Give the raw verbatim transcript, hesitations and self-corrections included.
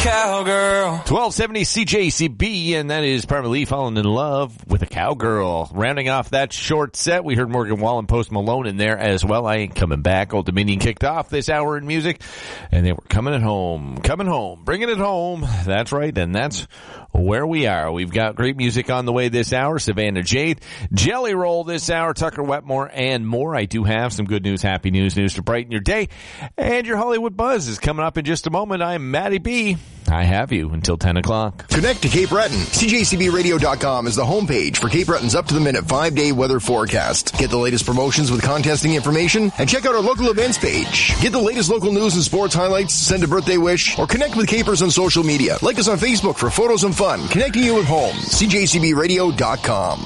cowgirl. twelve seventy C J C B, and that is Primarily Falling in Love with a Cowgirl. Rounding off that short set, we heard Morgan Wallen, Post Malone in there as well. I Ain't Coming Back. Old Dominion kicked off this hour in music, and they were coming it home, coming home, bringing it home. That's right, and that's where we are. We've got great music on the way this hour. Savannah Jade, Jelly Roll this hour, Tucker Wetmore, and more. I do have some good news, happy news, news to brighten your day, and your Hollywood Buzz is coming up in just a moment. I'm Matty B. I have you until ten o'clock. Connect to Cape Breton. C J C B radio dot com is the homepage for Cape Breton's up-to-the-minute five-day weather forecast. Get the latest promotions with contesting information, and check out our local events page. Get the latest local news and sports highlights, send a birthday wish, or connect with Capers on social media. Like us on Facebook for photos and fun, connecting you at home. C J C B radio dot com.